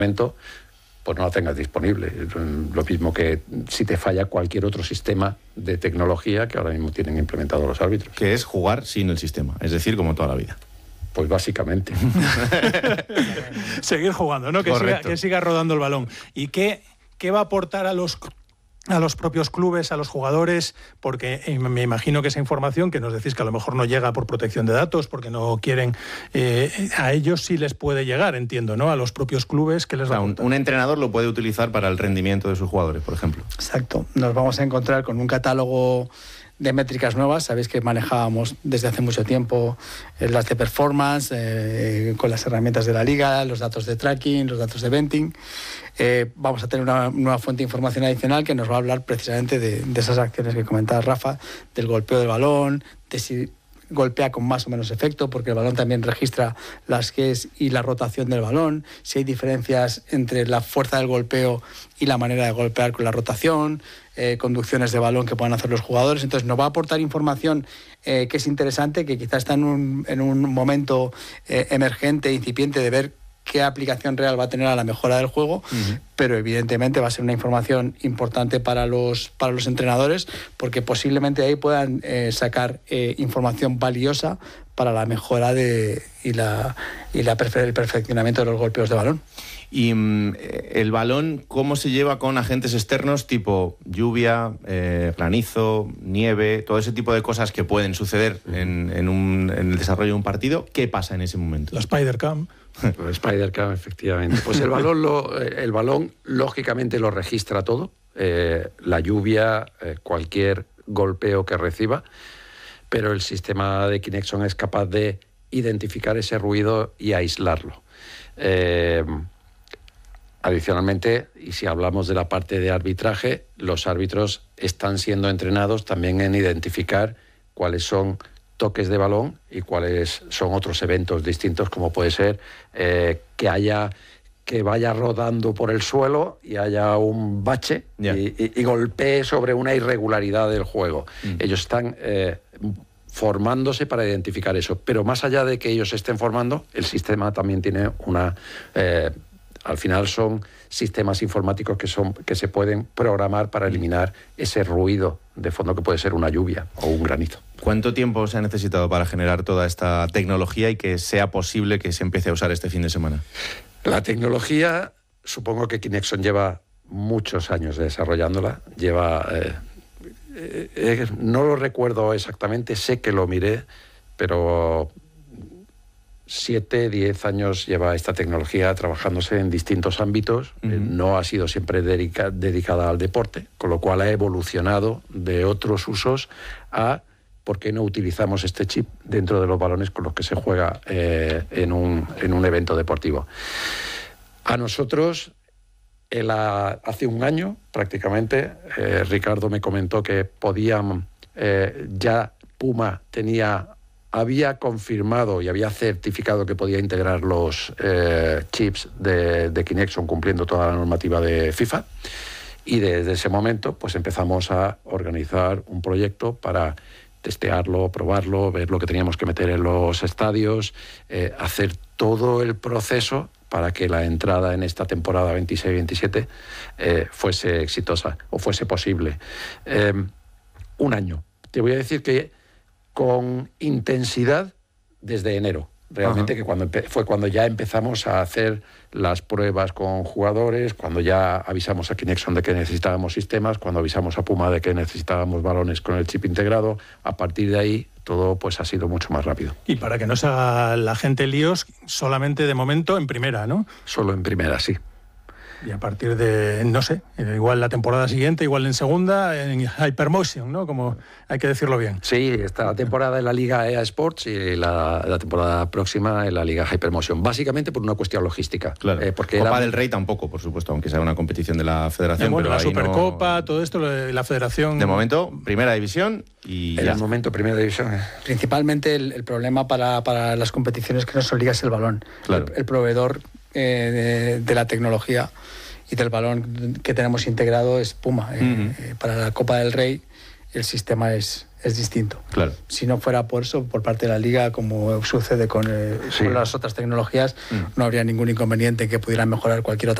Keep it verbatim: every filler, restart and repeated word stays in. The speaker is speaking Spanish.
momento pues no la tengas disponible. Lo mismo que si te falla cualquier otro sistema de tecnología que ahora mismo tienen implementado los árbitros. Que es jugar sin el sistema, es decir, como toda la vida. Pues básicamente. Seguir jugando, ¿no? Que siga, que siga rodando el balón. ¿Y qué, qué va a aportar a los... a los propios clubes, a los jugadores? Porque eh, me imagino que esa información que nos decís que a lo mejor no llega por protección de datos, porque no quieren, eh, a ellos sí les puede llegar, entiendo, ¿no? A los propios clubes, ¿qué les va a aportar? Un, un entrenador lo puede utilizar para el rendimiento de sus jugadores, por ejemplo. Exacto. Nos vamos a encontrar con un catálogo de métricas nuevas. Sabéis que manejábamos desde hace mucho tiempo eh, las de performance, eh, con las herramientas de la liga, los datos de tracking, los datos de venting. Eh, vamos a tener una nueva fuente de información adicional que nos va a hablar precisamente de, de esas acciones que comentaba Rafa, del golpeo del balón, de si golpea con más o menos efecto, porque el balón también registra las Gs y la rotación del balón, si hay diferencias entre la fuerza del golpeo y la manera de golpear con la rotación, eh, conducciones de balón que puedan hacer los jugadores. Entonces nos va a aportar información eh, que es interesante, que quizás está en un, en un momento eh, emergente, incipiente, de ver qué aplicación real va a tener a la mejora del juego, uh-huh. pero evidentemente va a ser una información importante para los, para los entrenadores, porque posiblemente ahí puedan eh, sacar eh, información valiosa para la mejora de, y, la, y la perfe- el perfeccionamiento de los golpeos de balón. Y mm, el balón, ¿cómo se lleva con agentes externos tipo lluvia, eh, granizo, nieve, todo ese tipo de cosas que pueden suceder en, en, un, en el desarrollo de un partido? ¿Qué pasa en ese momento? La Spider-Cam. Pues Spider-Cam, efectivamente. Pues el balón, lo, el balón lógicamente lo registra todo, eh, la lluvia, eh, cualquier golpeo que reciba, pero el sistema de Kinexon es capaz de identificar ese ruido y aislarlo. Eh, Adicionalmente, y si hablamos de la parte de arbitraje, los árbitros están siendo entrenados también en identificar cuáles son toques de balón y cuáles son otros eventos distintos, como puede ser eh, que haya que vaya rodando por el suelo y haya un bache yeah. y, y, y golpee sobre una irregularidad del juego. Mm. Ellos están eh, formándose para identificar eso, pero más allá de que ellos estén formando, el sistema también tiene una... Eh, al final son sistemas informáticos que, son, que se pueden programar para eliminar ese ruido de fondo que puede ser una lluvia o un granizo. ¿Cuánto tiempo se ha necesitado para generar toda esta tecnología y que sea posible que se empiece a usar este fin de semana? La tecnología, supongo que Kinexon lleva muchos años desarrollándola. Lleva... Eh, eh, no lo recuerdo exactamente, sé que lo miré, pero... Siete, diez años lleva esta tecnología trabajándose en distintos ámbitos. Uh-huh. Eh, no ha sido siempre dedica, dedicada al deporte, con lo cual ha evolucionado de otros usos a por qué no utilizamos este chip dentro de los balones con los que se juega eh, en, un, en un evento deportivo. A nosotros, el, a, hace un año prácticamente, eh, Ricardo me comentó que podían, eh, ya Puma tenía... había confirmado y había certificado que podía integrar los eh, chips de, de Kinexon cumpliendo toda la normativa de FIFA, y desde ese momento pues empezamos a organizar un proyecto para testearlo, probarlo, ver lo que teníamos que meter en los estadios, eh, hacer todo el proceso para que la entrada en esta temporada veintiséis veintisiete eh, fuese exitosa o fuese posible. Eh, un año. Te voy a decir que con intensidad desde enero. Realmente, uh-huh. que cuando empe- fue cuando ya empezamos a hacer las pruebas con jugadores, cuando ya avisamos a Kinexon de que necesitábamos sistemas, cuando avisamos a Puma de que necesitábamos balones con el chip integrado. A partir de ahí, todo pues ha sido mucho más rápido. Y para que no se haga la gente líos, solamente de momento en primera, ¿no? Solo en primera, sí. Y a partir de, no sé, igual la temporada siguiente, igual en segunda, en Hypermotion, ¿no? Como hay que decirlo bien. Sí, esta temporada en la Liga E A Sports y la, la temporada próxima en la Liga Hypermotion. Básicamente por una cuestión logística. Claro. Eh, porque Copa era... del Rey tampoco, por supuesto, aunque sea una competición de la Federación. Eh, bueno, pero la ahí Supercopa, no... todo esto, la Federación... De momento, Primera División y... En ya. el momento, Primera División. Eh. Principalmente el, el problema para, para las competiciones que nos obliga es el balón. Claro. El, el proveedor eh, de, de la tecnología y del balón que tenemos integrado es Puma. Eh, uh-huh. eh, para la Copa del Rey el sistema es, es distinto. Claro. Si no fuera por eso, por parte de la Liga, como sucede con, eh, Sí. con las otras tecnologías, Mm. no habría ningún inconveniente en que pudieran mejorar cualquier otra